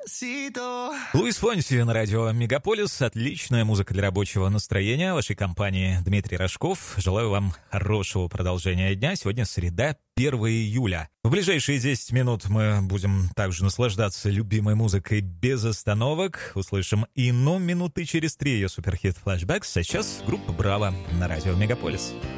Луис Фонси на радио «Мегаполис». Отличная музыка для рабочего настроения. Вашей компании Дмитрий Рожков. Желаю вам хорошего продолжения дня. Сегодня среда, 1 июля. В ближайшие 10 минут мы будем также наслаждаться любимой музыкой без остановок. Услышим минуты через 3 ее суперхит «Flashbacks». А сейчас группа «Браво» на радио «Мегаполис».